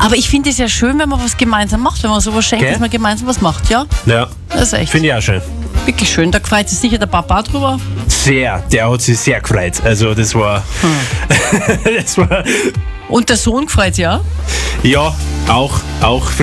Aber ich finde es ja schön, wenn man was gemeinsam macht, wenn man sowas schenkt, Gell? dass man gemeinsam was macht, ja? Ja, Das ist echt finde ich auch schön. wirklich schön. Da freut sich sicher der Papa drüber. Sehr, der hat sich sehr gefreut. Also das war... das war... Und der Sohn freut sich auch. Ja, auch